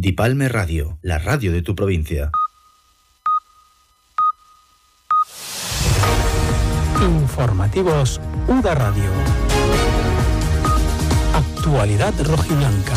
Dipalme Radio, la radio de tu provincia. Informativos UDA Radio. Actualidad rojiblanca.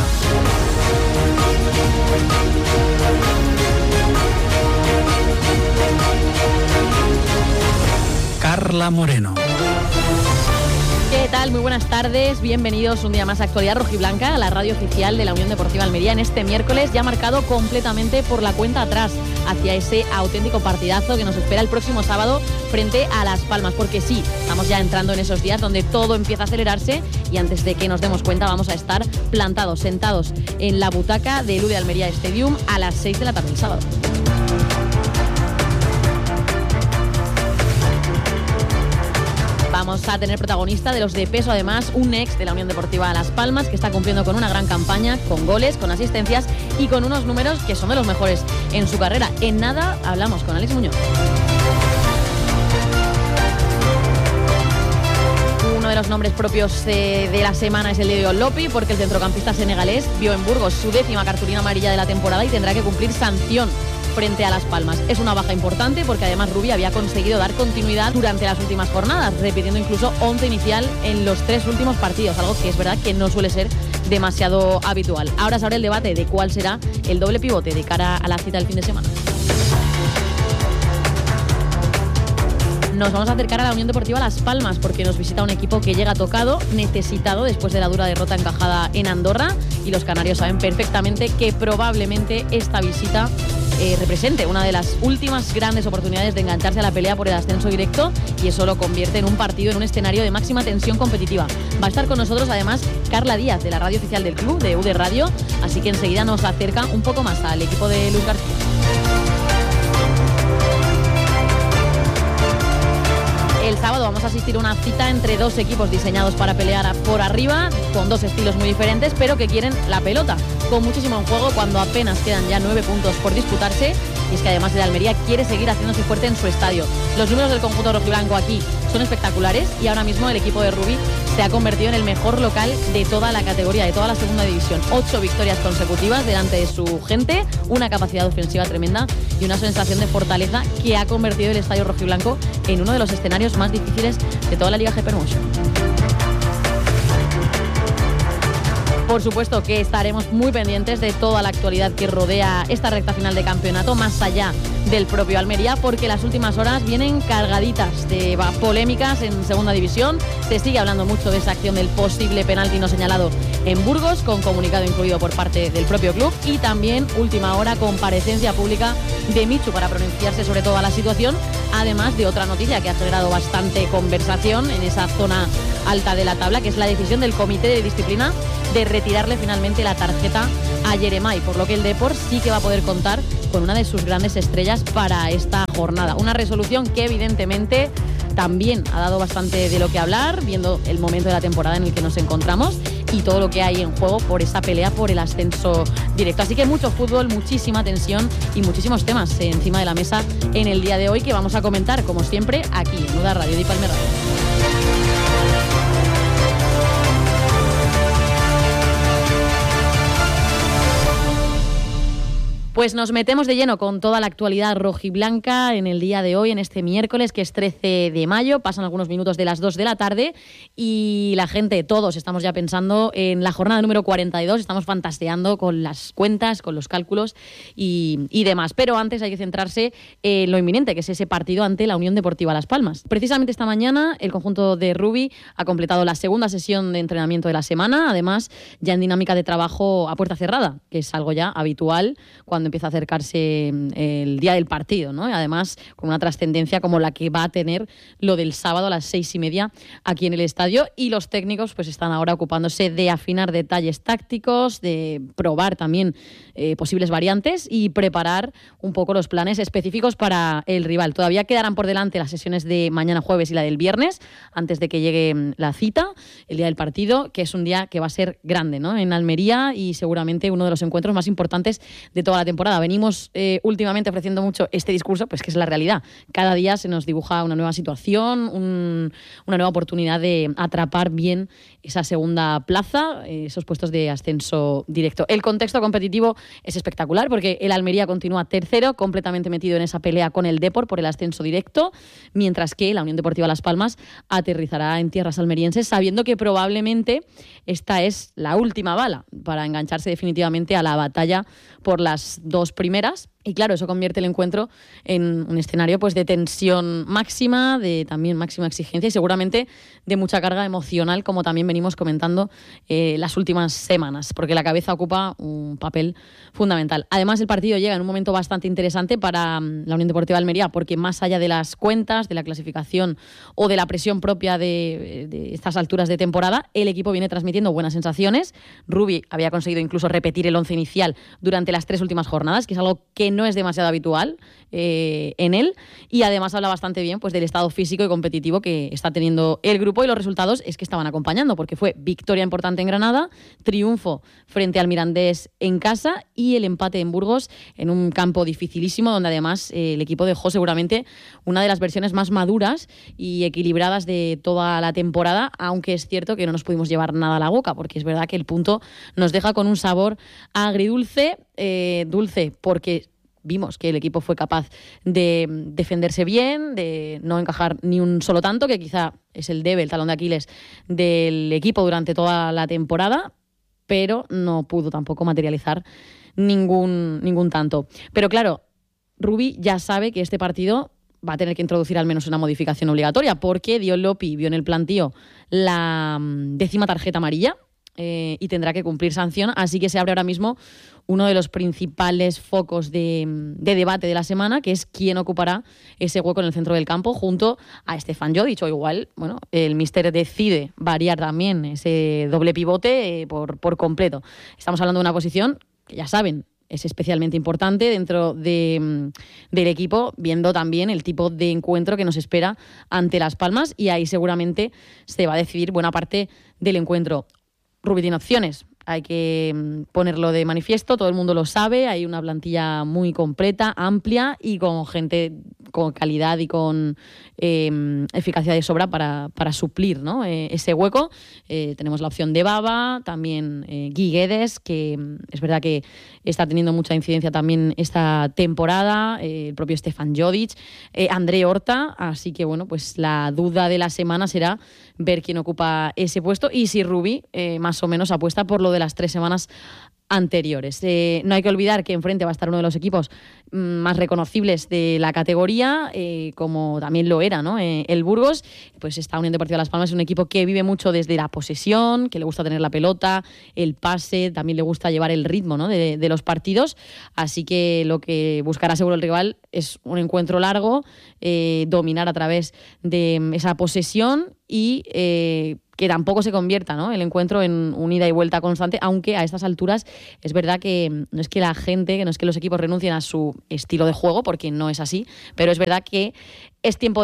Carla Moreno. ¿Qué tal? Muy buenas tardes, bienvenidos un día más a Actualidad Rojiblanca, a la radio oficial de la Unión Deportiva Almería en este miércoles, ya marcado completamente por la cuenta atrás hacia ese auténtico partidazo que nos espera el próximo sábado frente a Las Palmas, porque sí, estamos ya entrando en esos días donde todo empieza a acelerarse y antes de que nos demos cuenta vamos a estar plantados, sentados en la butaca del UD Almería Stadium a las 6 de la tarde el sábado. Vamos a tener protagonista de los de peso, además, un ex de la Unión Deportiva Las Palmas que está cumpliendo con una gran campaña, con goles, con asistencias y con unos números que son de los mejores en su carrera. En nada hablamos con Alex Muñoz. Uno de los nombres propios de la semana es el de Lopi, porque el centrocampista senegalés vio en Burgos su 10ª cartulina amarilla de la temporada y tendrá que cumplir sanción frente a Las Palmas. Es una baja importante porque además Rubi había conseguido dar continuidad durante las últimas jornadas, repitiendo incluso 11 inicial en los 3 últimos partidos, algo que es verdad que no suele ser demasiado habitual. Ahora se abre el debate de cuál será el doble pivote de cara a la cita del fin de semana. Nos vamos a acercar a la Unión Deportiva Las Palmas porque nos visita un equipo que llega tocado, necesitado después de la dura derrota encajada en Andorra, y los canarios saben perfectamente que probablemente esta visita represente una de las últimas grandes oportunidades de engancharse a la pelea por el ascenso directo, y eso lo convierte en un partido, en un escenario de máxima tensión competitiva. Va a estar con nosotros además Carla Díaz, de la radio oficial del club, de UD Radio, así que enseguida nos acerca un poco más al equipo de Luis García. El sábado vamos a asistir a una cita entre dos equipos diseñados para pelear por arriba, con dos estilos muy diferentes, pero que quieren la pelota, con muchísimo en juego cuando apenas quedan ya 9 puntos por disputarse. Y es que además el Almería quiere seguir haciéndose fuerte en su estadio. Los números del conjunto rojiblanco aquí son espectaculares y ahora mismo el equipo de Rubi se ha convertido en el mejor local de toda la categoría, de toda la segunda división. 8 victorias consecutivas delante de su gente, una capacidad ofensiva tremenda y una sensación de fortaleza que ha convertido el estadio rojiblanco en uno de los escenarios más difíciles de toda la Liga GP Promotion. Por supuesto que estaremos muy pendientes de toda la actualidad que rodea esta recta final de campeonato, más allá del propio Almería, porque las últimas horas vienen cargaditas de polémicas en segunda división. Se sigue hablando mucho de esa acción del posible penalti no señalado en Burgos, con comunicado incluido por parte del propio club, y también última hora comparecencia pública de Michu para pronunciarse sobre toda la situación, además de otra noticia que ha generado bastante conversación en esa zona alta de la tabla, que es la decisión del comité de disciplina de retirarle finalmente la tarjeta a Yeremay, por lo que el Depor sí que va a poder contar con una de sus grandes estrellas para esta jornada. Una resolución que evidentemente también ha dado bastante de lo que hablar, viendo el momento de la temporada en el que nos encontramos y todo lo que hay en juego por esa pelea por el ascenso directo. Así que mucho fútbol, muchísima tensión y muchísimos temas encima de la mesa en el día de hoy, que vamos a comentar, como siempre, aquí en UDA Radio, Dipalme Radio. Pues nos metemos de lleno con toda la actualidad rojiblanca en el día de hoy, en este miércoles, que es 13 de mayo. Pasan algunos minutos de las 2 de la tarde y la gente, todos, estamos ya pensando en la jornada número 42. Estamos fantaseando con las cuentas, con los cálculos y demás. Pero antes hay que centrarse en lo inminente, que es ese partido ante la Unión Deportiva Las Palmas. Precisamente esta mañana el conjunto de Rubi ha completado la segunda sesión de entrenamiento de la semana, además ya en dinámica de trabajo a puerta cerrada, que es algo ya habitual cuando empieza a acercarse el día del partido, ¿no? Y además con una trascendencia como la que va a tener lo del sábado a las 6:30 aquí en el estadio, y los técnicos pues están ahora ocupándose de afinar detalles tácticos, de probar también posibles variantes y preparar un poco los planes específicos para el rival. Todavía quedarán por delante las sesiones de mañana jueves y la del viernes antes de que llegue la cita, el día del partido, que es un día que va a ser grande, ¿no? En Almería, y seguramente uno de los encuentros más importantes de toda la temporada. temporada. Venimos últimamente ofreciendo mucho este discurso, pues que es la realidad. Cada día se nos dibuja una nueva situación, una nueva oportunidad de atrapar bien esa segunda plaza, esos puestos de ascenso directo. El contexto competitivo es espectacular porque el Almería continúa tercero, completamente metido en esa pelea con el Depor por el ascenso directo, mientras que la Unión Deportiva Las Palmas aterrizará en tierras almerienses, sabiendo que probablemente esta es la última bala para engancharse definitivamente a la batalla por las dos primeras. Y claro, eso convierte el encuentro en un escenario pues de tensión máxima, de también máxima exigencia y seguramente de mucha carga emocional, como también venimos comentando las últimas semanas, porque la cabeza ocupa un papel fundamental. Además, el partido llega en un momento bastante interesante para la Unión Deportiva de Almería, porque más allá de las cuentas, de la clasificación o de la presión propia de estas alturas de temporada, el equipo viene transmitiendo buenas sensaciones. Rubi había conseguido incluso repetir el 11 inicial durante las 3 últimas jornadas, que es algo que no es demasiado habitual en él, y además habla bastante bien pues del estado físico y competitivo que está teniendo el grupo, y los resultados es que estaban acompañando, porque fue victoria importante en Granada, triunfo frente al Mirandés en casa y el empate en Burgos en un campo dificilísimo, donde además el equipo dejó seguramente una de las versiones más maduras y equilibradas de toda la temporada, aunque es cierto que no nos pudimos llevar nada a la boca, porque es verdad que el punto nos deja con un sabor agridulce, dulce porque vimos que el equipo fue capaz de defenderse bien, de no encajar ni un solo tanto, que quizá es el debe, el talón de Aquiles del equipo durante toda la temporada, pero no pudo tampoco materializar ningún tanto. Pero claro, Rubi ya sabe que este partido va a tener que introducir al menos una modificación obligatoria, porque Dion Lopi vio en el plantío la 10ª tarjeta amarilla y tendrá que cumplir sanción, así que se abre ahora mismo uno de los principales focos de debate de la semana, que es quién ocupará ese hueco en el centro del campo junto a Stefan Jovic. O igual, bueno, el míster decide variar también ese doble pivote por completo. Estamos hablando de una posición que ya saben, es especialmente importante dentro del equipo, viendo también el tipo de encuentro que nos espera ante Las Palmas, y ahí seguramente se va a decidir buena parte del encuentro. Rubi tiene opciones, hay que ponerlo de manifiesto, todo el mundo lo sabe, hay una plantilla muy completa, amplia y con gente con calidad y con eficacia de sobra para suplir, ¿no? Ese hueco. Tenemos la opción de Baba, también Guy Guedes, que es verdad que está teniendo mucha incidencia también esta temporada, el propio Stefan Jovic, André Horta, así que bueno, pues la duda de la semana será ver quién ocupa ese puesto y si Rubi más o menos apuesta por lo de las 3 semanas anteriores. No hay que olvidar que enfrente va a estar uno de los equipos más reconocibles de la categoría, como también lo era, ¿no? El Burgos. Pues esta Unión Deportiva Las Palmas es un equipo que vive mucho desde la posesión, que le gusta tener la pelota, el pase, también le gusta llevar el ritmo, ¿no? de los partidos, así que lo que buscará seguro el rival es un encuentro largo, dominar a través de esa posesión y que tampoco se convierta, ¿no? El encuentro en un ida y vuelta constante, aunque a estas alturas es verdad que no es que la gente, que no es que los equipos renuncien a su estilo de juego, porque no es así, pero es verdad que es tiempo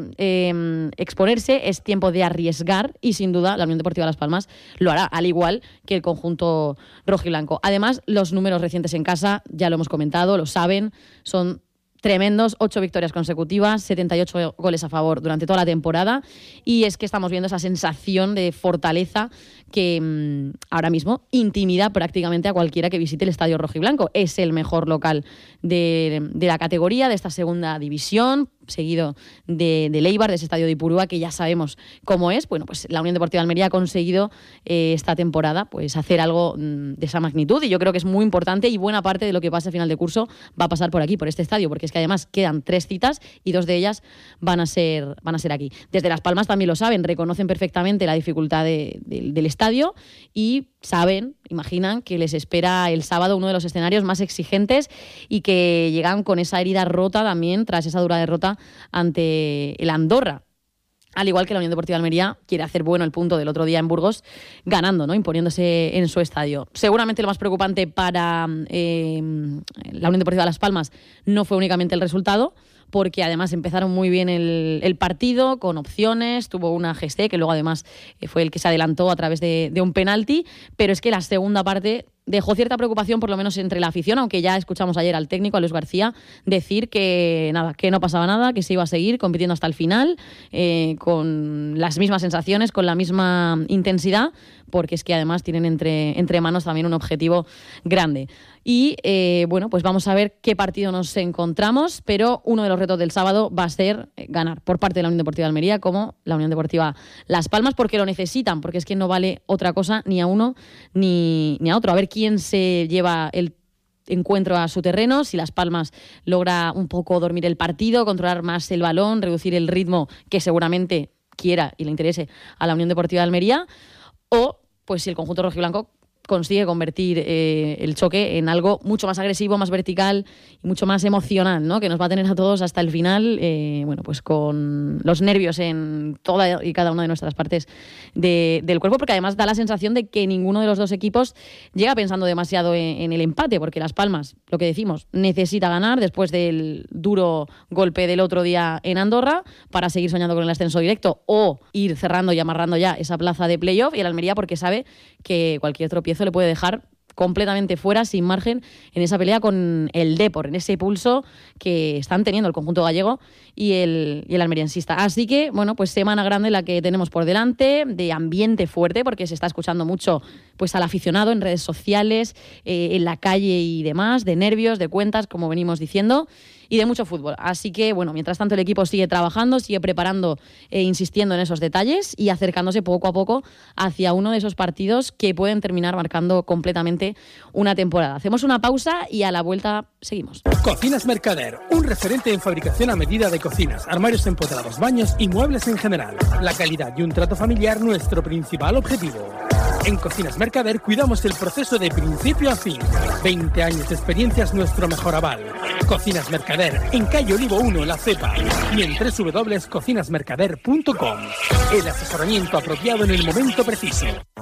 de exponerse, es tiempo de arriesgar y sin duda la Unión Deportiva Las Palmas lo hará, al igual que el conjunto rojiblanco. Además, los números recientes en casa, ya lo hemos comentado, lo saben, son tremendos, 8 victorias consecutivas, 78 goles a favor durante toda la temporada, y es que estamos viendo esa sensación de fortaleza que ahora mismo intimida prácticamente a cualquiera que visite el Estadio Rojiblanco. Es el mejor local de la categoría, de esta segunda división, seguido de Eibar, de ese estadio de Ipurúa, que ya sabemos cómo es. Bueno, pues la Unión Deportiva de Almería ha conseguido esta temporada pues hacer algo de esa magnitud, y yo creo que es muy importante, y buena parte de lo que pase a final de curso va a pasar por aquí, por este estadio, porque es que además quedan 3 citas y 2 de ellas van a ser aquí. Desde Las Palmas también lo saben, reconocen perfectamente la dificultad del estadio y saben, imaginan que les espera el sábado uno de los escenarios más exigentes, y que llegan con esa herida rota también tras esa dura derrota ante el Andorra. Al igual que la Unión Deportiva de Almería quiere hacer bueno el punto del otro día en Burgos, ganando, ¿no? Imponiéndose en su estadio. Seguramente lo más preocupante para la Unión Deportiva de Las Palmas no fue únicamente el resultado, porque además empezaron muy bien el partido, con opciones, tuvo una Gesté, que luego además fue el que se adelantó a través de un penalti, pero es que la segunda parte dejó cierta preocupación, por lo menos entre la afición, aunque ya escuchamos ayer al técnico, a Luis García, decir que no pasaba nada, que se iba a seguir compitiendo hasta el final, con las mismas sensaciones, con la misma intensidad, porque es que además tienen entre manos también un objetivo grande. Y bueno, pues vamos a ver qué partido nos encontramos, pero uno de los retos del sábado va a ser ganar por parte de la Unión Deportiva de Almería como la Unión Deportiva Las Palmas, porque lo necesitan, porque es que no vale otra cosa ni a uno ni a otro. A ver quién se lleva el encuentro a su terreno, si Las Palmas logra un poco dormir el partido, controlar más el balón, reducir el ritmo que seguramente quiera y le interese a la Unión Deportiva de Almería, o pues si el conjunto rojiblanco consigue convertir el choque en algo mucho más agresivo, más vertical y mucho más emocional, ¿no? Que nos va a tener a todos hasta el final, bueno, pues con los nervios en toda y cada una de nuestras partes del cuerpo, porque además da la sensación de que ninguno de los dos equipos llega pensando demasiado en el empate, porque Las Palmas, lo que decimos, necesita ganar después del duro golpe del otro día en Andorra para seguir soñando con el ascenso directo o ir cerrando y amarrando ya esa plaza de playoff, y el Almería porque sabe que cualquier tropiezo le puede dejar completamente fuera, sin margen, en esa pelea con el Depor, en ese pulso que están teniendo el conjunto gallego y el almeriensista. Así que, bueno, pues semana grande la que tenemos por delante, de ambiente fuerte, porque se está escuchando mucho pues al aficionado en redes sociales, en la calle y demás, de nervios, de cuentas, como venimos diciendo, y de mucho fútbol. Así que, bueno, mientras tanto el equipo sigue trabajando, sigue preparando e insistiendo en esos detalles y acercándose poco a poco hacia uno de esos partidos que pueden terminar marcando completamente una temporada. Hacemos una pausa y a la vuelta seguimos. Cocinas Mercader, un referente en fabricación a medida de cocinas, armarios empotrados, baños y muebles en general. La calidad y un trato familiar, nuestro principal objetivo. En Cocinas Mercader cuidamos el proceso de principio a fin. 20 años de experiencia es nuestro mejor aval. Cocinas Mercader, en calle Olivo 1, La Cepa, y en www.cocinasmercader.com. El asesoramiento apropiado en el momento preciso.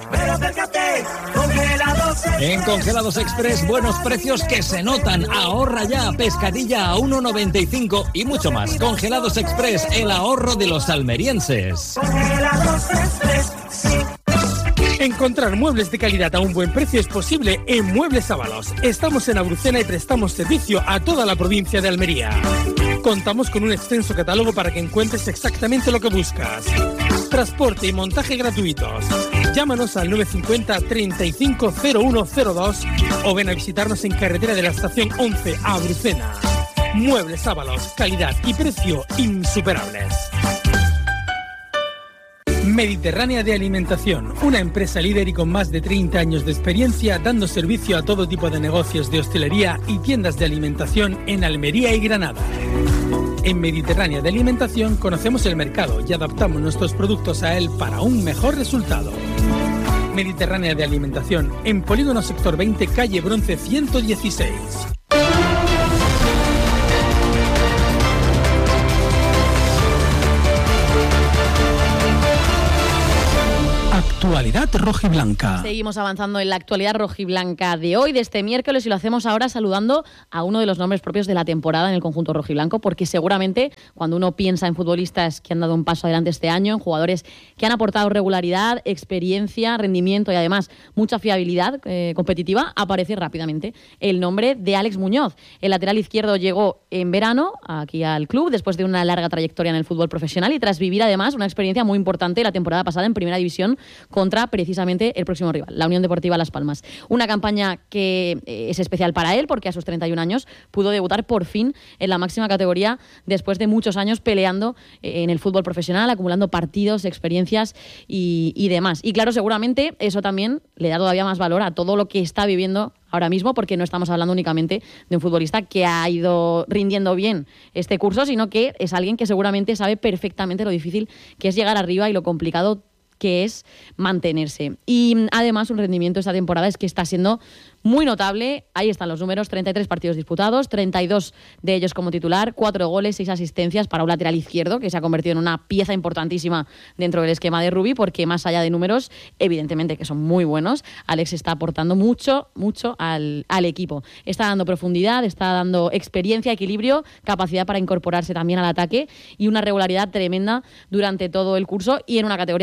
En Congelados Express, buenos precios que se notan. Ahorra ya, pescadilla a 1,95 y mucho más. Congelados Express, el ahorro de los almerienses. Congelados Express, sí. Encontrar muebles de calidad a un buen precio es posible en Muebles Ábalos. Estamos en Abrucena y prestamos servicio a toda la provincia de Almería. Contamos con un extenso catálogo para que encuentres exactamente lo que buscas. Transporte y montaje gratuitos. Llámanos al 950 35 0102 o ven a visitarnos en carretera de la estación 11 a Abrucena. Muebles Ábalos, calidad y precio insuperables. Mediterránea de Alimentación, una empresa líder y con más de 30 años de experiencia dando servicio a todo tipo de negocios de hostelería y tiendas de alimentación en Almería y Granada. En Mediterránea de Alimentación conocemos el mercado y adaptamos nuestros productos a él para un mejor resultado. Mediterránea de Alimentación, en Polígono Sector 20, calle Bronce 116. Actualidad rojiblanca. Seguimos avanzando en la actualidad rojiblanca de hoy, de este miércoles, y lo hacemos ahora saludando a uno de los nombres propios de la temporada en el conjunto rojiblanco, porque seguramente cuando uno piensa en futbolistas que han dado un paso adelante este año, en jugadores que han aportado regularidad, experiencia, rendimiento y además mucha fiabilidad competitiva, aparece rápidamente el nombre de Álex Muñoz. El lateral izquierdo llegó en verano aquí al club después de una larga trayectoria en el fútbol profesional y tras vivir además una experiencia muy importante la temporada pasada en Primera División contra precisamente el próximo rival, la Unión Deportiva Las Palmas. Una campaña que es especial para él porque a sus 31 años pudo debutar por fin en la máxima categoría después de muchos años peleando en el fútbol profesional, acumulando partidos, experiencias y demás. Y claro, seguramente eso también le da todavía más valor a todo lo que está viviendo ahora mismo, porque no estamos hablando únicamente de un futbolista que ha ido rindiendo bien este curso, sino que es alguien que seguramente sabe perfectamente lo difícil que es llegar arriba y lo complicado que es mantenerse. Y además un rendimiento esta temporada es que está siendo muy notable. Ahí están los números: 33 partidos disputados, 32 de ellos como titular, 4 goles, 6 asistencias para un lateral izquierdo que se ha convertido en una pieza importantísima dentro del esquema de Rubi, porque más allá de números, evidentemente que son muy buenos, Álex está aportando mucho al equipo. Está dando profundidad, está dando experiencia, equilibrio, capacidad para incorporarse también al ataque y una regularidad tremenda durante todo el curso y en una categoría tan larga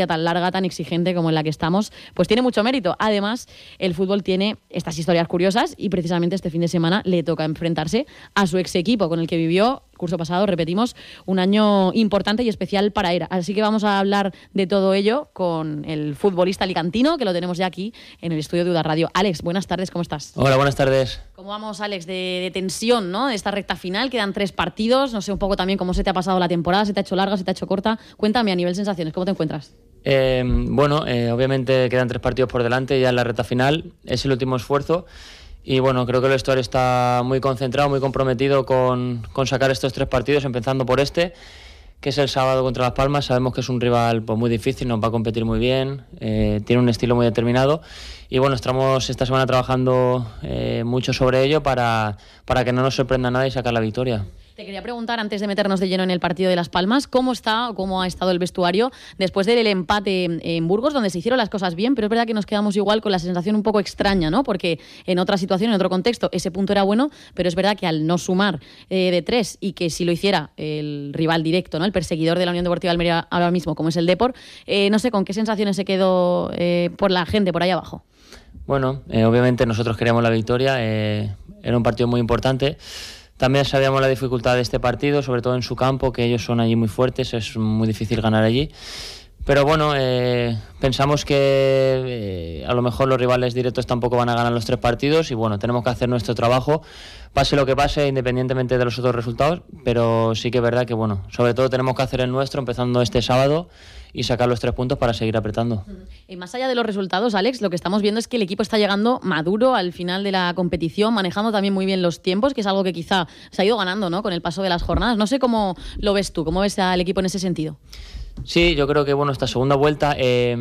liga tan exigente como en la que estamos, pues tiene mucho mérito. Además, el fútbol tiene estas historias curiosas y precisamente este fin de semana le toca enfrentarse a su ex equipo con el que vivió curso pasado, repetimos, un año importante y especial para él. Así que vamos a hablar de todo ello con el futbolista alicantino, que lo tenemos ya aquí en el estudio de UDA Radio. Alex, buenas tardes, ¿cómo estás? Hola, buenas tardes. ¿Cómo vamos, Alex, de tensión, ¿no? De esta recta final? Quedan 3 partidos, no sé un poco también cómo se te ha pasado la temporada, se te ha hecho larga, se te ha hecho corta. Cuéntame a nivel sensaciones, ¿cómo te encuentras? Obviamente quedan 3 partidos por delante, ya en la recta final, es el último esfuerzo. Y bueno, creo que el vestuario está muy concentrado, muy comprometido con sacar estos 3 partidos, empezando por este, que es el sábado contra Las Palmas. Sabemos que es un rival pues, muy difícil, nos va a competir muy bien, tiene un estilo muy determinado. Y bueno, estamos esta semana trabajando mucho sobre ello para que no nos sorprenda nada y sacar la victoria. Te quería preguntar, antes de meternos de lleno en el partido de Las Palmas, ¿cómo ha estado el vestuario después del empate en Burgos, donde se hicieron las cosas bien, pero es verdad que nos quedamos igual con la sensación un poco extraña, ¿no? Porque en otra situación, en otro contexto, ese punto era bueno, pero es verdad que al no sumar de 3 y que si lo hiciera el rival directo, ¿no? El perseguidor de la Unión Deportiva Almería ahora mismo, como es el Depor, no sé con qué sensaciones se quedó por la gente por ahí abajo. Bueno, obviamente nosotros queríamos la victoria, era un partido muy importante. También sabíamos la dificultad de este partido, sobre todo en su campo, que ellos son allí muy fuertes, es muy difícil ganar allí. Pero bueno, pensamos que a lo mejor los rivales directos tampoco van a ganar los 3 partidos y bueno, tenemos que hacer nuestro trabajo, pase lo que pase, independientemente de los otros resultados, pero sí que es verdad que bueno, sobre todo tenemos que hacer el nuestro empezando este sábado y sacar los 3 puntos para seguir apretando. Y más allá de los resultados, Alex, lo que estamos viendo es que el equipo está llegando maduro al final de la competición, manejando también muy bien los tiempos, que es algo que quizá se ha ido ganando, ¿no? Con el paso de las jornadas. No sé cómo lo ves tú, cómo ves al equipo en ese sentido. Sí, yo creo que bueno, esta segunda vuelta,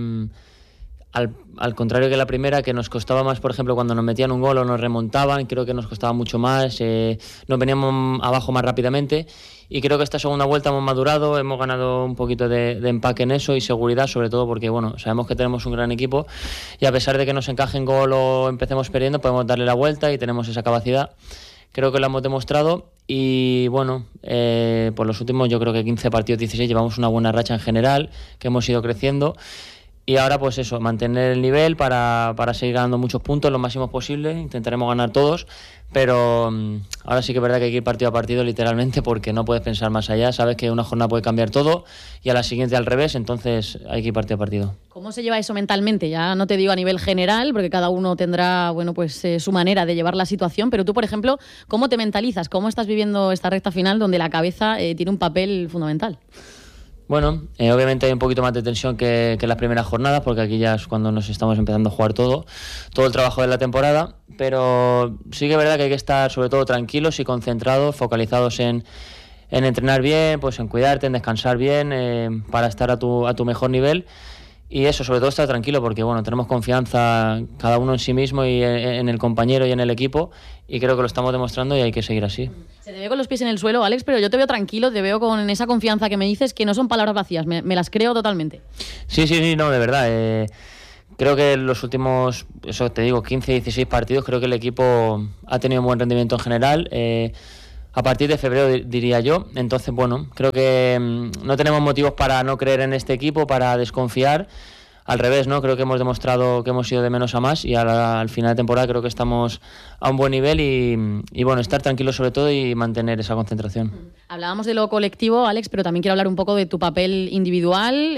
al contrario que la primera, que nos costaba más, por ejemplo, cuando nos metían un gol o nos remontaban, creo que nos costaba mucho más, nos veníamos abajo más rápidamente y creo que esta segunda vuelta hemos madurado, hemos ganado un poquito de empaque en eso y seguridad, sobre todo porque bueno, sabemos que tenemos un gran equipo y a pesar de que nos encajen gol o empecemos perdiendo, podemos darle la vuelta y tenemos esa capacidad. Creo que lo hemos demostrado y bueno, por los últimos yo creo que 15 partidos, 16, llevamos una buena racha en general, que hemos ido creciendo y ahora pues eso, mantener el nivel para seguir ganando muchos puntos, lo máximos posible, intentaremos ganar todos, pero ahora sí que es verdad que hay que ir partido a partido literalmente porque no puedes pensar más allá, sabes que una jornada puede cambiar todo y a la siguiente al revés, entonces hay que ir partido a partido. ¿Cómo se lleva eso mentalmente? Ya no te digo a nivel general, porque cada uno tendrá bueno, pues, su manera de llevar la situación, pero tú, por ejemplo, ¿cómo te mentalizas? ¿Cómo estás viviendo esta recta final donde la cabeza tiene un papel fundamental? Bueno, obviamente hay un poquito más de tensión que las primeras jornadas, porque aquí ya es cuando nos estamos empezando a jugar todo el trabajo de la temporada, pero sí que es verdad que hay que estar sobre todo tranquilos y concentrados, focalizados en entrenar bien, pues en cuidarte, en descansar bien, para estar a tu mejor nivel. Y eso, sobre todo estar tranquilo porque bueno, tenemos confianza cada uno en sí mismo y en el compañero y en el equipo y creo que lo estamos demostrando y hay que seguir así. Se te ve con los pies en el suelo, Alex, pero yo te veo tranquilo, te veo con esa confianza que me dices que no son palabras vacías, me las creo totalmente. Sí, no, de verdad. Creo que en los últimos, eso te digo, 15, 16 partidos, creo que el equipo ha tenido un buen rendimiento en general. A partir de febrero diría yo, entonces bueno, creo que no tenemos motivos para no creer en este equipo, para desconfiar, al revés, ¿no? Creo que hemos demostrado que hemos ido de menos a más y al final de temporada creo que estamos a un buen nivel y bueno, estar tranquilos sobre todo y mantener esa concentración. Hablábamos de lo colectivo, Alex, pero también quiero hablar un poco de tu papel individual,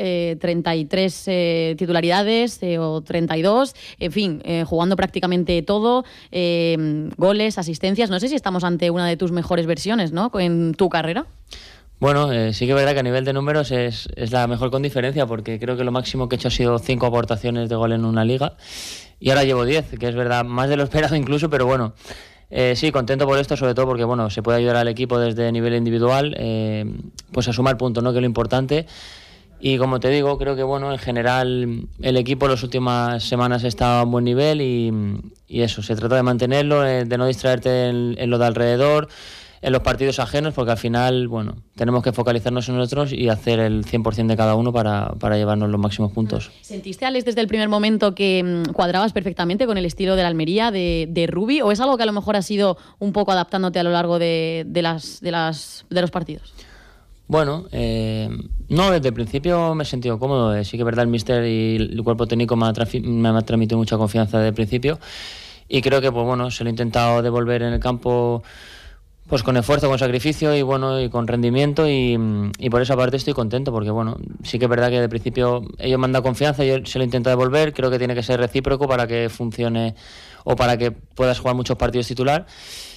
33 titularidades o 32, en fin, jugando prácticamente todo, goles, asistencias, no sé si estamos ante una de tus mejores versiones, ¿no?, en tu carrera. Bueno, sí que es verdad que a nivel de números es la mejor con diferencia porque creo que lo máximo que he hecho ha sido 5 aportaciones de gol en una liga y ahora llevo 10, que es verdad, más de lo esperado incluso, pero bueno, sí, contento por esto, sobre todo porque bueno, se puede ayudar al equipo desde nivel individual, pues a sumar puntos, ¿no?, que es lo importante. Y como te digo, creo que bueno, en general el equipo en las últimas semanas está a un buen nivel y eso, se trata de mantenerlo, de no distraerte en lo de alrededor, en los partidos ajenos, porque al final, bueno, tenemos que focalizarnos en nosotros y hacer el 100% de cada uno para llevarnos los máximos puntos. ¿Sentiste, Alex, desde el primer momento que cuadrabas perfectamente con el estilo de la Almería, de Rubi, o es algo que a lo mejor has ido un poco adaptándote a lo largo de los partidos? Bueno, no, desde el principio me he sentido cómodo. Sí que es verdad, el míster y el cuerpo técnico me ha transmitido mucha confianza desde el principio, y creo que pues bueno, se lo he intentado devolver en el campo pues con esfuerzo, con sacrificio y bueno, y con rendimiento, y por esa parte estoy contento, porque bueno, sí que es verdad que desde el principio ellos me han dado confianza y yo se lo intento devolver. Creo que tiene que ser recíproco para que funcione o para que puedas jugar muchos partidos titular.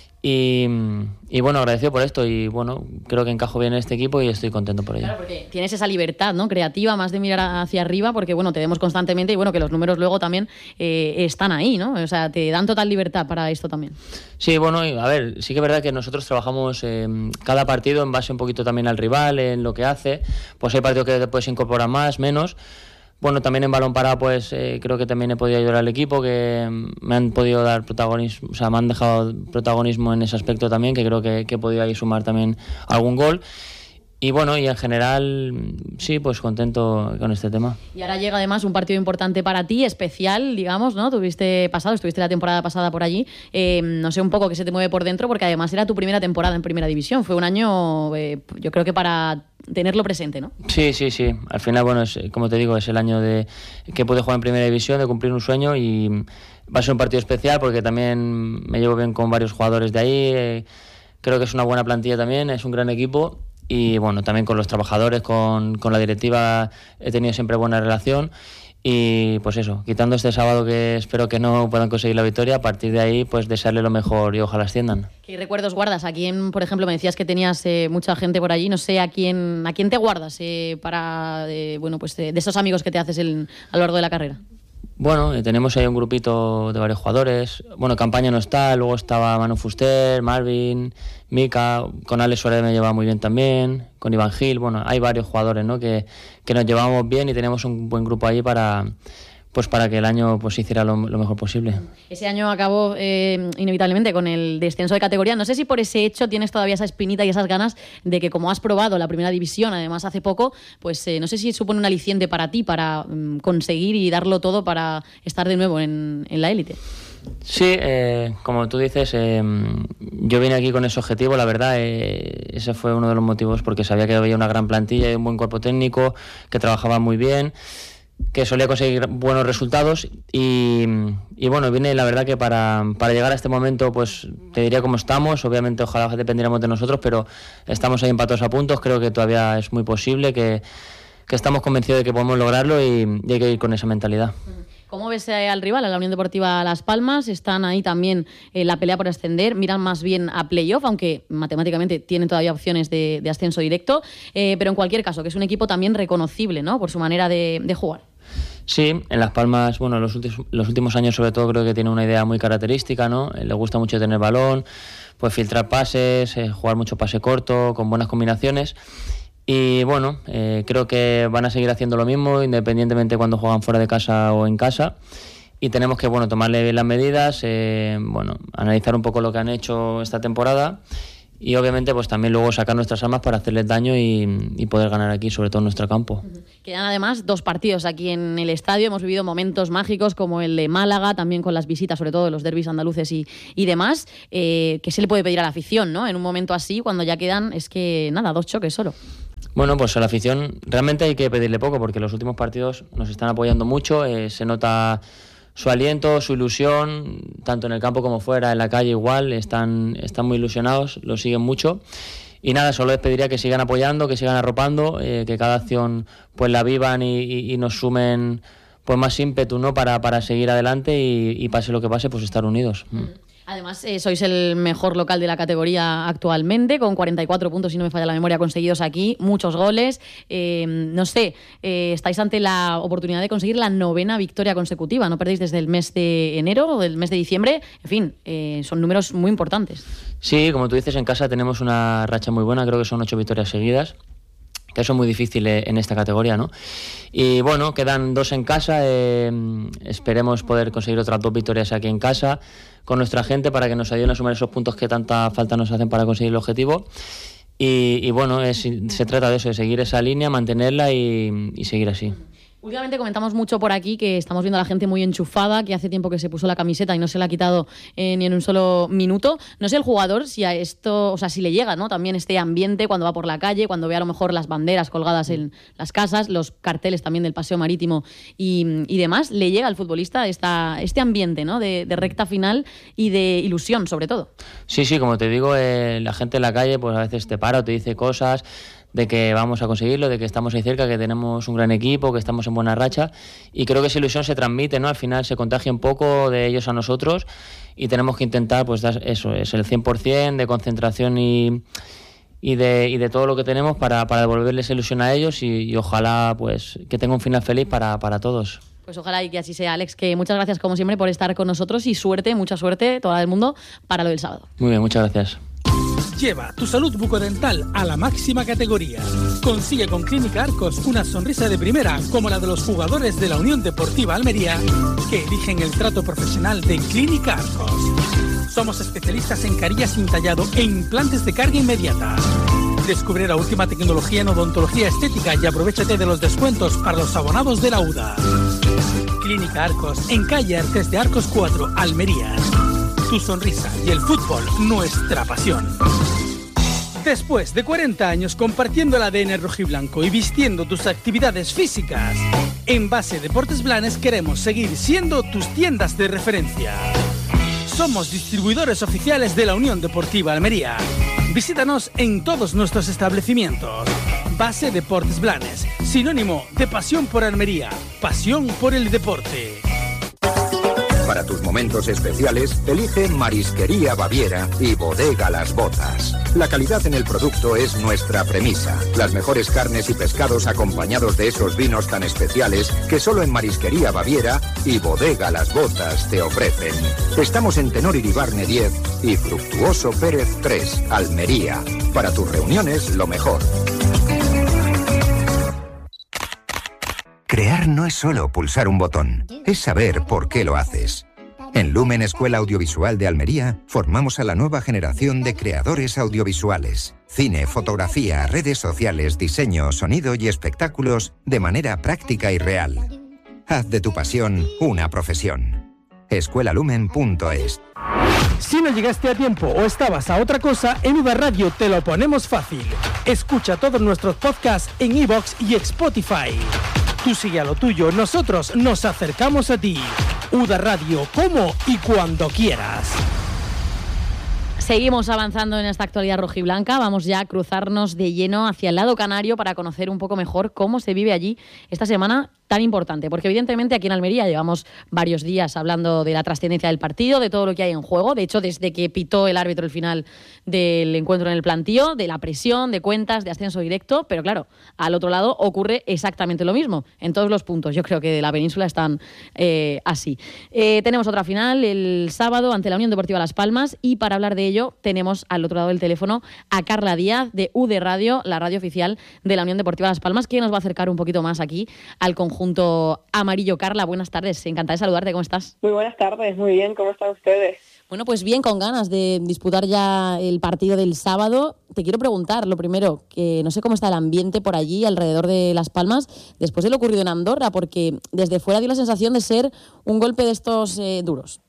Y bueno, agradecido por esto, y bueno, creo que encajo bien en este equipo y estoy contento por ello. Claro, porque tienes esa libertad, ¿no?, creativa, más de mirar hacia arriba, porque bueno, te vemos constantemente y bueno, que los números luego también están ahí, ¿no? O sea, te dan total libertad para esto también. Sí, bueno, a ver, sí que es verdad que nosotros trabajamos cada partido en base un poquito también al rival, en lo que hace. Pues hay partidos que te puedes incorporar más, menos. Bueno, también en balón parado, pues creo que también he podido ayudar al equipo, que me han podido dar protagonismo, o sea, me han dejado protagonismo en ese aspecto también, que creo que he podido ahí sumar también algún gol. Y bueno, y en general, sí, pues contento con este tema. Y ahora llega además un partido importante para ti, especial, digamos, ¿no? Estuviste la temporada pasada por allí. No sé un poco qué se te mueve por dentro, porque además era tu primera temporada en Primera División. Fue un año, yo creo que para tenerlo presente, ¿no? Sí. Al final, bueno, como te digo, es el año de que pude jugar en Primera División, de cumplir un sueño, y va a ser un partido especial porque también me llevo bien con varios jugadores de ahí. Creo que es una buena plantilla también, es un gran equipo. Y bueno, también con los trabajadores, con la directiva he tenido siempre buena relación. Y pues eso, quitando este sábado, que espero que no puedan conseguir la victoria, a partir de ahí pues desearle lo mejor y ojalá asciendan. ¿Qué recuerdos guardas? ¿A quién, por ejemplo, me decías que tenías mucha gente por allí? No sé, ¿a quién te guardas para bueno, pues de esos amigos que te haces a lo largo de la carrera? Bueno, tenemos ahí un grupito de varios jugadores. Bueno, Campaña no está, luego estaba Manu Fuster, Marvin, Mika, con Alex Suárez me llevaba muy bien también, con Iván Gil. Bueno, hay varios jugadores, ¿no?, que nos llevamos bien, y tenemos un buen grupo ahí para que el año pues hiciera lo mejor posible. Ese año acabó inevitablemente con el descenso de categoría. No sé si por ese hecho tienes todavía esa espinita y esas ganas de que, como has probado la Primera División, además hace poco, pues no sé si supone un aliciente para ti, para conseguir y darlo todo para estar de nuevo en la élite. Sí, como tú dices, yo vine aquí con ese objetivo, la verdad, ese fue uno de los motivos, porque sabía que había una gran plantilla y un buen cuerpo técnico, que trabajaba muy bien, que solía conseguir buenos resultados, y bueno, vine la verdad que para llegar a este momento, pues te diría cómo estamos. Obviamente ojalá dependiéramos de nosotros, pero estamos ahí empatados a puntos. Creo que todavía es muy posible, que estamos convencidos de que podemos lograrlo, y hay que ir con esa mentalidad. ¿Cómo ves al rival, a la Unión Deportiva Las Palmas? Están ahí también en la pelea por ascender, miran más bien a playoff, aunque matemáticamente tienen todavía opciones de ascenso directo, pero en cualquier caso, que es un equipo también reconocible, ¿no?, por su manera de jugar. Sí, en Las Palmas, bueno, los últimos años sobre todo creo que tiene una idea muy característica, ¿no? Le gusta mucho tener balón, pues filtrar pases, jugar mucho pase corto, con buenas combinaciones. Y bueno, creo que van a seguir haciendo lo mismo, independientemente cuando juegan fuera de casa o en casa. Y tenemos que, bueno, tomarle bien las medidas, analizar un poco lo que han hecho esta temporada, y obviamente pues también luego sacar nuestras armas para hacerles daño y poder ganar aquí, sobre todo en nuestro campo. Quedan además 2 partidos aquí en el estadio. Hemos vivido momentos mágicos como el de Málaga, también con las visitas, sobre todo de los derbis andaluces y demás. ¿Qué se le puede pedir a la afición, ¿no?, en un momento así, cuando ya quedan, 2 choques solo? Bueno, pues a la afición realmente hay que pedirle poco, porque los últimos partidos nos están apoyando mucho, se nota su aliento, su ilusión, tanto en el campo como fuera, en la calle igual, están muy ilusionados, lo siguen mucho. Y nada, solo les pediría que sigan apoyando, que sigan arropando, que cada acción pues la vivan y nos sumen pues más ímpetu, ¿no?, para seguir adelante, y pase lo que pase, pues estar unidos. Además, sois el mejor local de la categoría actualmente, con 44 puntos, si no me falla la memoria, conseguidos aquí, muchos goles. No sé, estáis ante la oportunidad de conseguir la 9ª victoria consecutiva. No perdéis desde el mes de enero o del mes de diciembre. En fin, son números muy importantes. Sí, como tú dices, en casa tenemos una racha muy buena, creo que son 8 victorias seguidas, que eso es muy difícil en esta categoría, ¿no? Y bueno, quedan 2 en casa, esperemos poder conseguir otras 2 victorias aquí en casa con nuestra gente, para que nos ayuden a sumar esos puntos que tanta falta nos hacen para conseguir el objetivo. Y bueno, se trata de eso, de seguir esa línea, mantenerla y seguir así. Últimamente comentamos mucho por aquí que estamos viendo a la gente muy enchufada, que hace tiempo que se puso la camiseta y no se la ha quitado ni en un solo minuto. No sé el jugador si a esto, o sea, si le llega, ¿no? También este ambiente cuando va por la calle, cuando ve a lo mejor las banderas colgadas en las casas, los carteles también del paseo marítimo y demás, le llega al futbolista este ambiente, ¿no? De recta final y de ilusión, sobre todo. Sí, como te digo, la gente en la calle pues a veces te para o te dice cosas de que vamos a conseguirlo, de que estamos ahí cerca, que tenemos un gran equipo, que estamos en buena racha, y creo que esa ilusión se transmite, ¿no? Al final se contagia un poco de ellos a nosotros y tenemos que intentar pues dar eso, es el 100% de concentración y de todo lo que tenemos para devolverles ilusión a ellos y ojalá pues que tenga un final feliz para todos. Pues ojalá y que así sea, Alex, que muchas gracias como siempre por estar con nosotros y suerte, mucha suerte, toda el mundo, para lo del sábado. Muy bien, muchas gracias. Lleva tu salud bucodental a la máxima categoría. Consigue con Clínica Arcos una sonrisa de primera como la de los jugadores de la Unión Deportiva Almería que eligen el trato profesional de Clínica Arcos. Somos especialistas en carillas sin tallado e implantes de carga inmediata. Descubre la última tecnología en odontología estética y aprovechate de los descuentos para los abonados de la UDA. Clínica Arcos, en calle Artes de Arcos 4, Almería. Tu sonrisa y el fútbol, nuestra pasión. Después de 40 años compartiendo el ADN rojiblanco y vistiendo tus actividades físicas, en Base Deportes Blanes queremos seguir siendo tus tiendas de referencia. Somos distribuidores oficiales de la Unión Deportiva Almería. Visítanos en todos nuestros establecimientos. Base Deportes Blanes, sinónimo de pasión por Almería, pasión por el deporte. Para tus momentos especiales, elige Marisquería Baviera y Bodega Las Botas. La calidad en el producto es nuestra premisa. Las mejores carnes y pescados acompañados de esos vinos tan especiales que solo en Marisquería Baviera y Bodega Las Botas te ofrecen. Estamos en Tenor Iribarne 10 y Fructuoso Pérez 3, Almería. Para tus reuniones, lo mejor. Crear no es solo pulsar un botón, es saber por qué lo haces. En Lumen Escuela Audiovisual de Almería formamos a la nueva generación de creadores audiovisuales. Cine, fotografía, redes sociales, diseño, sonido y espectáculos de manera práctica y real. Haz de tu pasión una profesión. escuelalumen.es. Si no llegaste a tiempo o estabas a otra cosa, en UDA Radio te lo ponemos fácil. Escucha todos nuestros podcasts en iVoox y Spotify. Tú sigue a lo tuyo, nosotros nos acercamos a ti. UDA Radio, como y cuando quieras. Seguimos avanzando en esta actualidad rojiblanca. Vamos ya a cruzarnos de lleno hacia el lado canario para conocer un poco mejor cómo se vive allí esta semana tan importante, porque evidentemente aquí en Almería llevamos varios días hablando de la trascendencia del partido, de todo lo que hay en juego. De hecho, desde que pitó el árbitro el final del encuentro en el plantío, de la presión, de cuentas, de ascenso directo, pero claro, al otro lado ocurre exactamente lo mismo en todos los puntos. Yo creo que de la península están así. Tenemos otra final el sábado ante la Unión Deportiva Las Palmas y para hablar de ello tenemos al otro lado del teléfono a Carla Díaz de UD Radio, la radio oficial de la Unión Deportiva Las Palmas, que nos va a acercar un poquito más aquí al conjunto amarillo. Carla, buenas tardes, encantada de saludarte, ¿cómo estás? Muy buenas tardes, muy bien, ¿cómo están ustedes? Bueno, pues bien, con ganas de disputar ya el partido del sábado. Te quiero preguntar, lo primero, que no sé cómo está el ambiente por allí, alrededor de Las Palmas, después de lo ocurrido en Andorra, porque desde fuera dio la sensación de ser un golpe de estos duros.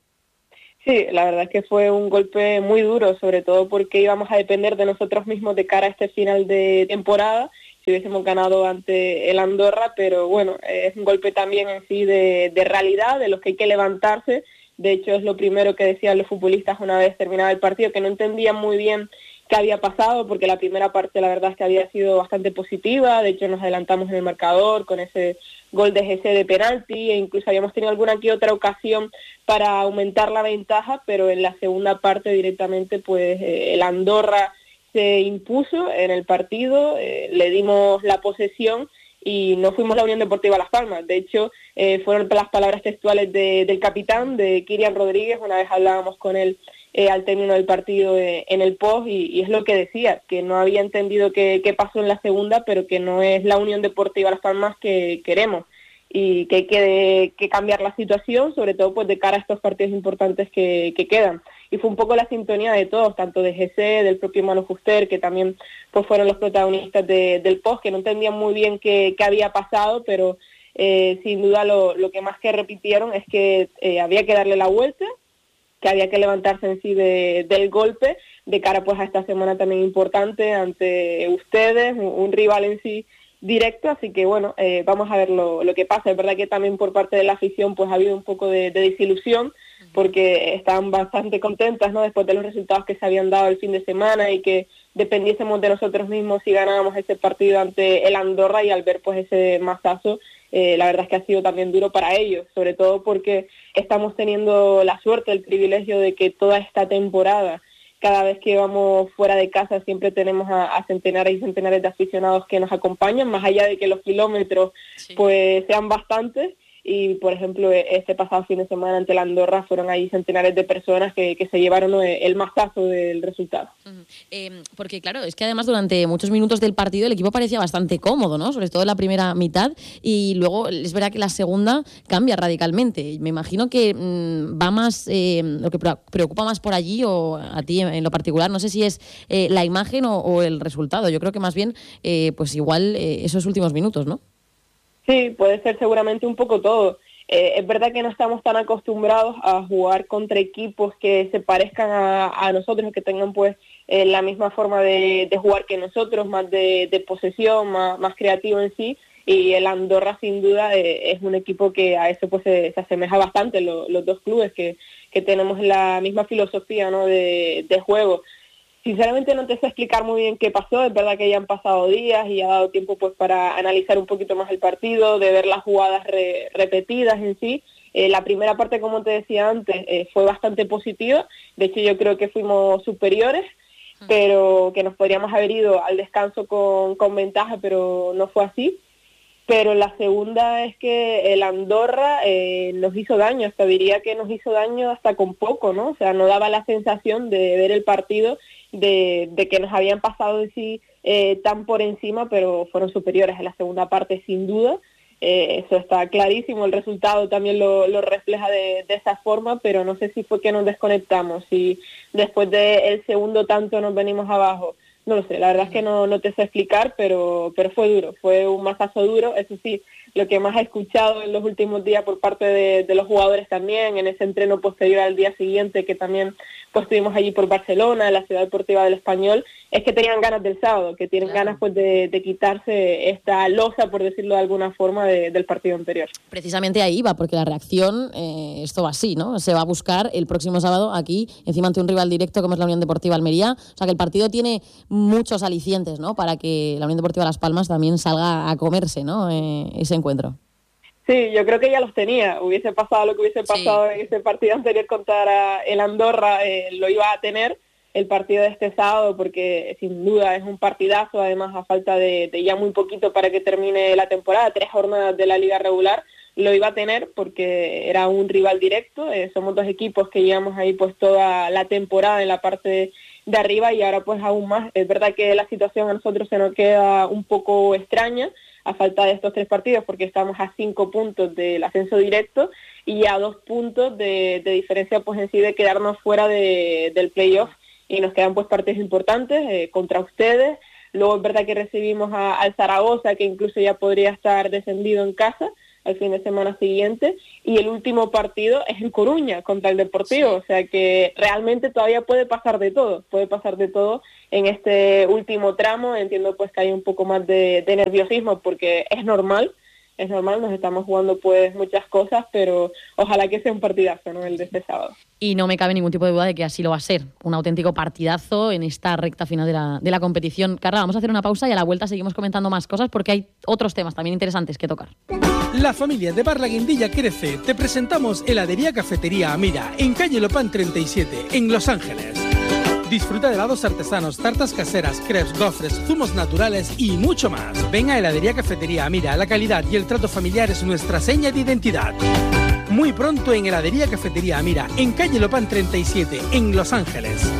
Sí, la verdad es que fue un golpe muy duro, sobre todo porque íbamos a depender de nosotros mismos de cara a este final de temporada, si hubiésemos ganado ante el Andorra, pero bueno, es un golpe también en sí de realidad, de los que hay que levantarse. De hecho, es lo primero que decían los futbolistas una vez terminado el partido, que no entendían muy bien qué había pasado, porque la primera parte la verdad es que había sido bastante positiva. De hecho, nos adelantamos en el marcador con ese gol de GC de penalti, e incluso habíamos tenido alguna que otra ocasión para aumentar la ventaja, pero en la segunda parte directamente pues el Andorra se impuso en el partido, le dimos la posesión y no fuimos la Unión Deportiva Las Palmas. De hecho, fueron las palabras textuales del capitán, de Kirian Rodríguez. Una vez hablábamos con él al término del partido en el post y es lo que decía, que no había entendido qué pasó en la segunda, pero que no es la Unión Deportiva Las Palmas que queremos y que hay que cambiar la situación, sobre todo pues de cara a estos partidos importantes que quedan. Y fue un poco la sintonía de todos, tanto de GC, del propio Manu Fuster, que también pues fueron los protagonistas del post, que no entendían muy bien qué había pasado, pero sin duda lo que más que repitieron es que había que darle la vuelta, que había que levantarse en sí del golpe, de cara pues a esta semana también importante ante ustedes, un rival en sí directo, así que bueno, vamos a ver lo que pasa. Es verdad que también por parte de la afición pues ha habido un poco de desilusión, porque estaban bastante contentas, ¿no?, después de los resultados que se habían dado el fin de semana y que dependiésemos de nosotros mismos si ganábamos ese partido ante el Andorra, y al ver pues ese mazazo, la verdad es que ha sido también duro para ellos, sobre todo porque estamos teniendo la suerte, el privilegio de que toda esta temporada, cada vez que vamos fuera de casa siempre tenemos a centenares y centenares de aficionados que nos acompañan, más allá de que los kilómetros pues sean bastantes. Y, por ejemplo, este pasado fin de semana ante la Andorra fueron ahí centenares de personas que se llevaron el mazazo del resultado. Porque, claro, es que además durante muchos minutos del partido el equipo parecía bastante cómodo, ¿no? Sobre todo en la primera mitad, y luego es verdad que la segunda cambia radicalmente. Me imagino que va más, lo que preocupa más por allí, o a ti en lo particular, no sé si es la imagen o el resultado. Yo creo que más bien, pues igual esos últimos minutos, ¿no? Sí, puede ser seguramente un poco todo. Es verdad que no estamos tan acostumbrados a jugar contra equipos que se parezcan a nosotros, que tengan pues la misma forma de jugar que nosotros, más de posesión, más creativo en sí, y el Andorra sin duda es un equipo que a eso pues se asemeja bastante, los dos clubes que tenemos la misma filosofía, ¿no?, de juego. Sinceramente no te sé explicar muy bien qué pasó, es verdad que ya han pasado días y ha dado tiempo pues para analizar un poquito más el partido, de ver las jugadas repetidas en sí. La primera parte, como te decía antes, fue bastante positiva, de hecho yo creo que fuimos superiores, pero que nos podríamos haber ido al descanso con ventaja, pero no fue así. Pero la segunda es que el Andorra nos hizo daño, hasta diría que nos hizo daño hasta con poco, ¿no? O sea, no daba la sensación de ver el partido de que nos habían pasado en sí tan por encima, pero fueron superiores en la segunda parte sin duda. Eso está clarísimo, el resultado también lo refleja de esa forma, pero no sé si fue que nos desconectamos, si después del segundo tanto nos venimos abajo. No lo sé, la verdad es que no te sé explicar, pero fue duro, fue un mazazo duro. Eso sí, lo que más he escuchado en los últimos días por parte de los jugadores también, en ese entreno posterior al día siguiente, que también pues estuvimos allí por Barcelona, en la Ciudad Deportiva del Español, es que tenían ganas del sábado, que tienen ganas pues de quitarse esta losa, por decirlo de alguna forma, del partido anterior. Precisamente ahí va, porque la reacción, esto va así, ¿no? Se va a buscar el próximo sábado aquí, encima ante un rival directo como es la Unión Deportiva Almería. O sea que el partido tiene muchos alicientes, ¿no?, para que la Unión Deportiva Las Palmas también salga a comerse, ¿no?, ese encuentro. Sí, yo creo que ya los tenía. Hubiese pasado lo que hubiese pasado en ese partido anterior contra el Andorra, lo iba a tener el partido de este sábado, porque sin duda es un partidazo, además a falta de ya muy poquito para que termine la temporada, 3 jornadas de la liga regular, lo iba a tener porque era un rival directo. Somos dos equipos que llevamos ahí pues toda la temporada en la parte de arriba, y ahora pues aún más. Es verdad que la situación a nosotros se nos queda un poco extraña a falta de estos 3 partidos, porque estamos a 5 puntos del ascenso directo y a 2 puntos de diferencia pues en sí de quedarnos fuera del playoff, y nos quedan pues partidos importantes contra ustedes. Luego es verdad que recibimos al Zaragoza, que incluso ya podría estar descendido en casa al fin de semana siguiente, y el último partido es en Coruña contra el Deportivo, o sea que realmente todavía puede pasar de todo en este último tramo. Entiendo pues que hay un poco más de nerviosismo, porque es normal, nos estamos jugando pues muchas cosas, pero ojalá que sea un partidazo, ¿no?, el de este sábado. Y no me cabe ningún tipo de duda de que así lo va a ser, un auténtico partidazo en esta recta final de la competición. Carla, vamos a hacer una pausa y a la vuelta seguimos comentando más cosas, porque hay otros temas también interesantes que tocar. La familia de Bar La Guindilla crece. Te presentamos Heladería Cafetería Amira, en calle Lopán 37, en Los Ángeles. Disfruta de helados artesanos, tartas caseras, crepes, gofres, zumos naturales y mucho más. Ven a Heladería Cafetería Amira, la calidad y el trato familiar es nuestra seña de identidad. Muy pronto en Heladería Cafetería Amira, en calle Lopán 37, en Los Ángeles.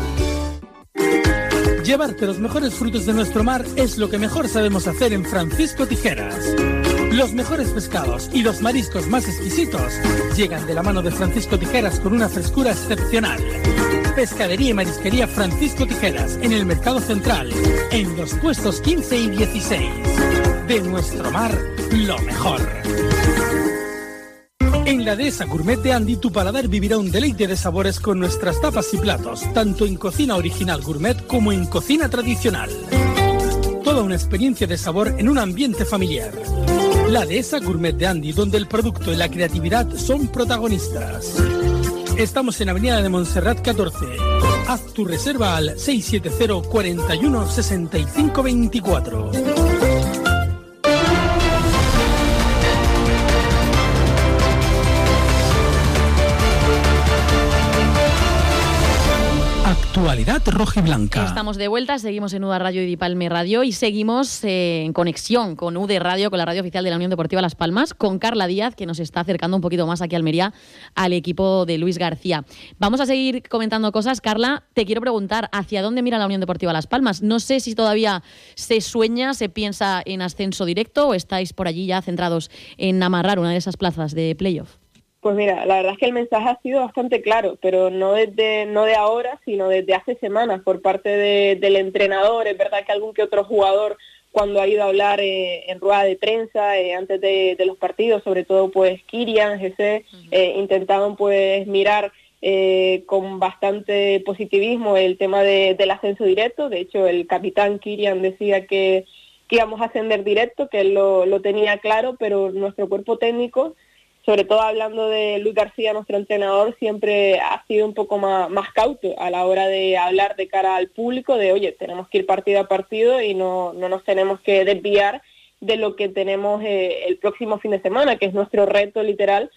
Llevarte los mejores frutos de nuestro mar es lo que mejor sabemos hacer en Francisco Tijeras. Los mejores pescados y los mariscos más exquisitos llegan de la mano de Francisco Tijeras con una frescura excepcional. Pescadería y Marisquería Francisco Tijeras, en el Mercado Central, en los puestos 15 y 16. De nuestro mar lo mejor. En la Dehesa Gourmet de Andy, tu paladar vivirá un deleite de sabores con nuestras tapas y platos, tanto en cocina original gourmet como en cocina tradicional. Toda una experiencia de sabor en un ambiente familiar. La Dehesa Gourmet de Andy, donde el producto y la creatividad son protagonistas. Estamos en Avenida de Montserrat 14. Haz tu reserva al 670 41 65 24. Actualidad rojiblanca. Estamos de vuelta, seguimos en UDA Radio y Dipalme Radio y seguimos en conexión con UD Radio, con la radio oficial de la Unión Deportiva Las Palmas, con Carla Díaz, que nos está acercando un poquito más aquí a Almería al equipo de Luis García. Vamos a seguir comentando cosas. Carla, te quiero preguntar, ¿hacia dónde mira la Unión Deportiva Las Palmas? No sé si todavía se sueña, se piensa en ascenso directo o estáis por allí ya centrados en amarrar una de esas plazas de playoff. Pues mira, la verdad es que el mensaje ha sido bastante claro, pero no de ahora, sino desde hace semanas por parte del entrenador. Es verdad que algún que otro jugador, cuando ha ido a hablar en rueda de prensa, antes de los partidos, sobre todo pues Kylian, Jesse, intentaban pues mirar con bastante positivismo el tema del ascenso directo. De hecho, el capitán Kylian decía que íbamos a ascender directo, que él lo tenía claro, pero nuestro cuerpo técnico, sobre todo hablando de Luis García, nuestro entrenador, siempre ha sido un poco más cauto a la hora de hablar de cara al público, de oye, tenemos que ir partido a partido y no nos tenemos que desviar de lo que tenemos el próximo fin de semana, que es nuestro reto literal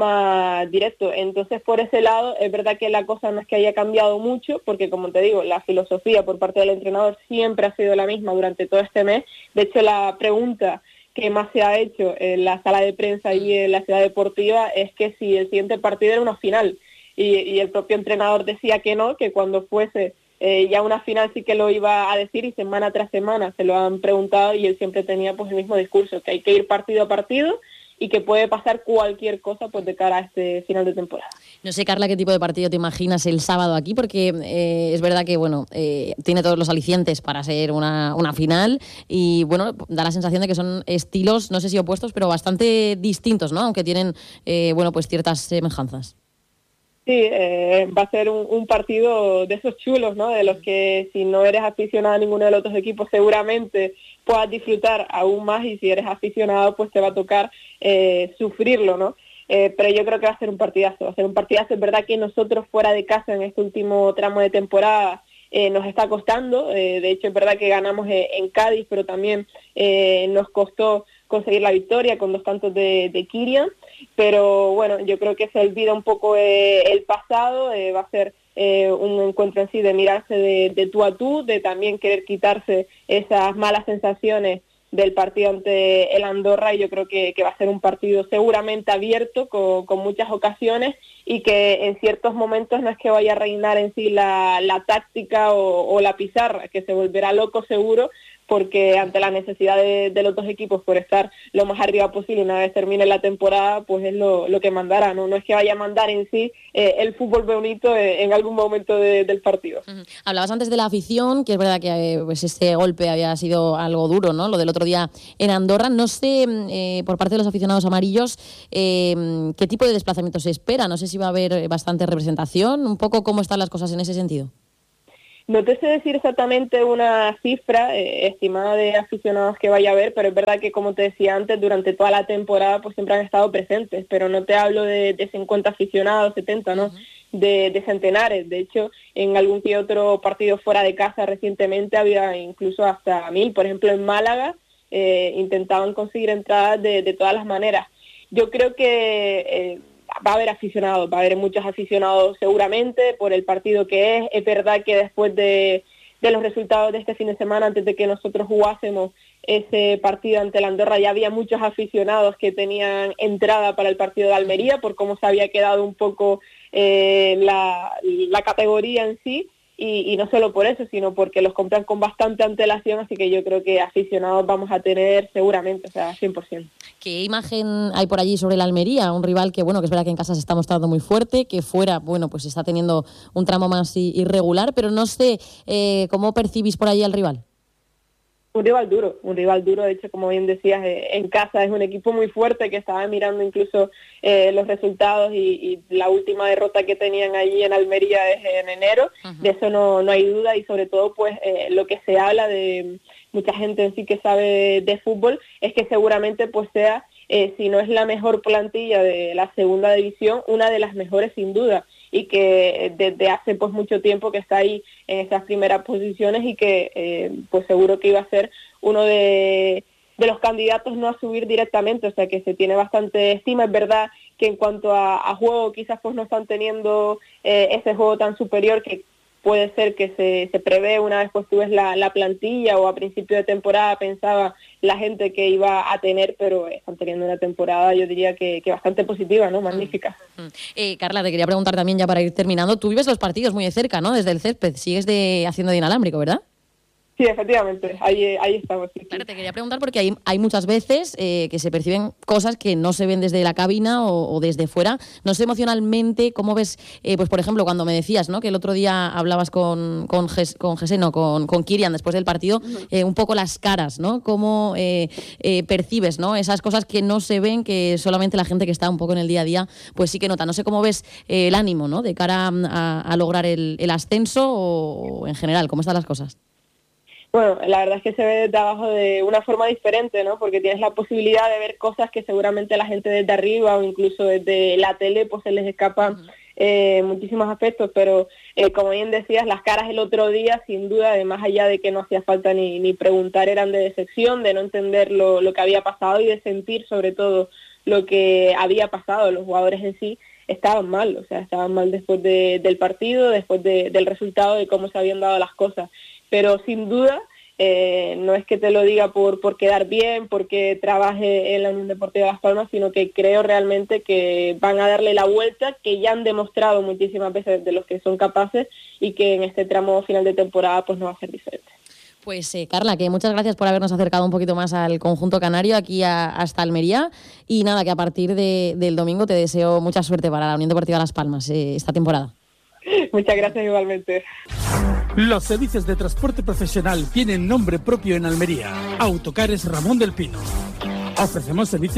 más directo. Entonces, por ese lado, es verdad que la cosa no es que haya cambiado mucho, porque como te digo, la filosofía por parte del entrenador siempre ha sido la misma durante todo este mes. De hecho, la pregunta que más se ha hecho en la sala de prensa y en la ciudad deportiva es que si el siguiente partido era una final, y el propio entrenador decía que no, que cuando fuese ya una final sí que lo iba a decir, y semana tras semana se lo han preguntado y él siempre tenía pues el mismo discurso, que hay que ir partido a partido y que puede pasar cualquier cosa pues de cara a este final de temporada. No sé, Carla, qué tipo de partido te imaginas el sábado aquí, porque es verdad que bueno tiene todos los alicientes para ser una final y bueno, da la sensación de que son estilos, no sé si opuestos, pero bastante distintos, ¿no? Aunque tienen pues ciertas semejanzas. Sí, va a ser un partido de esos chulos, ¿no? De los que si no eres aficionado a ninguno de los otros equipos seguramente puedas disfrutar aún más, y si eres aficionado pues te va a tocar sufrirlo, ¿no? Pero yo creo que va a ser un partidazo, Es verdad que nosotros fuera de casa en este último tramo de temporada nos está costando, de hecho es verdad que ganamos en Cádiz, pero también nos costó conseguir la victoria con 2 tantos de Kylian, pero bueno, yo creo que se olvida un poco el pasado, va a ser un encuentro en sí de mirarse de tú a tú, de también querer quitarse esas malas sensaciones del partido ante el Andorra, y yo creo que va a ser un partido seguramente abierto, con muchas ocasiones, y que en ciertos momentos no es que vaya a reinar en sí la táctica o la pizarra, que se volverá loco seguro, porque ante la necesidad de los dos equipos por estar lo más arriba posible una vez termine la temporada, pues es lo que mandará, ¿no? No es que vaya a mandar en sí el fútbol bonito en algún momento del partido. Hablabas antes de la afición, que es verdad que pues este golpe había sido algo duro, ¿no? Lo del otro día en Andorra. No sé, por parte de los aficionados amarillos, qué tipo de desplazamiento se espera. No sé si va a haber bastante representación. Un poco cómo están las cosas en ese sentido. No te sé decir exactamente una cifra estimada de aficionados que vaya a haber, pero es verdad que, como te decía antes, durante toda la temporada pues siempre han estado presentes, pero no te hablo de 50 aficionados, 70, ¿no? De centenares. De hecho, en algún que otro partido fuera de casa recientemente había incluso hasta 1000, por ejemplo en Málaga, intentaban conseguir entradas de todas las maneras. Yo creo que va a haber aficionados, va a haber muchos aficionados seguramente por el partido que es. Es verdad que después de los resultados de este fin de semana, antes de que nosotros jugásemos ese partido ante la Andorra, ya había muchos aficionados que tenían entrada para el partido de Almería, por cómo se había quedado un poco la categoría en sí, y no solo por eso, sino porque los compran con bastante antelación, así que yo creo que aficionados vamos a tener seguramente, o sea, 100%. ¿Qué imagen hay por allí sobre la Almería? Un rival que, bueno, que es verdad que en casa se está mostrando muy fuerte, que fuera, bueno, pues está teniendo un tramo más irregular, pero no sé cómo percibís por allí al rival. Un rival duro, de hecho, como bien decías, en casa es un equipo muy fuerte, que estaba mirando incluso los resultados y la última derrota que tenían allí en Almería es en enero. De eso no hay duda, y sobre todo pues lo que se habla de mucha gente en sí que sabe de fútbol es que seguramente pues sea, si no es la mejor plantilla de la segunda división, una de las mejores sin duda, y que desde hace pues mucho tiempo que está ahí en esas primeras posiciones, y que pues seguro que iba a ser uno de los candidatos no a subir directamente, o sea que se tiene bastante estima. Es verdad que en cuanto a juego quizás pues no están teniendo ese juego tan superior que puede ser que se prevé una vez pues tú ves la plantilla, o a principio de temporada pensaba la gente que iba a tener, pero están teniendo una temporada, yo diría que bastante positiva, ¿no? Magnífica. Carla, te quería preguntar también, ya para ir terminando, tú vives los partidos muy de cerca, ¿no? Desde el césped, sigues haciendo de inalámbrico, ¿verdad? Sí, efectivamente, ahí estamos. Sí. Claro, te quería preguntar porque hay muchas veces que se perciben cosas que no se ven desde la cabina o desde fuera. No sé emocionalmente cómo ves, pues por ejemplo, cuando me decías, ¿no?, que el otro día hablabas con Kirian después del partido, un poco las caras, ¿no? Cómo percibes, ¿no?, esas cosas que no se ven, que solamente la gente que está un poco en el día a día, pues sí que nota. No sé cómo ves el ánimo, ¿no?, de cara a lograr el ascenso, o en general, ¿cómo están las cosas? Bueno, la verdad es que se ve desde abajo de una forma diferente, ¿no? Porque tienes la posibilidad de ver cosas que seguramente la gente desde arriba o incluso desde la tele pues se les escapan muchísimos aspectos, pero como bien decías, las caras el otro día, sin duda, de más allá de que no hacía falta ni preguntar, eran de decepción, de no entender lo que había pasado y de sentir sobre todo lo que había pasado. Los jugadores en sí estaban mal, o sea, estaban mal después del partido, después del resultado, de cómo se habían dado las cosas. Pero sin duda, no es que te lo diga por quedar bien, porque trabaje en la Unión Deportiva Las Palmas, sino que creo realmente que van a darle la vuelta, que ya han demostrado muchísimas veces de los que son capaces, y que en este tramo final de temporada pues no va a ser diferente. Pues Carla, que muchas gracias por habernos acercado un poquito más al conjunto canario, aquí hasta Almería, y nada, que a partir del domingo te deseo mucha suerte para la Unión Deportiva Las Palmas esta temporada. Muchas gracias igualmente. Los servicios de transporte profesional tienen nombre propio en Almería. Autocares Ramón del Pino. Ofrecemos servicios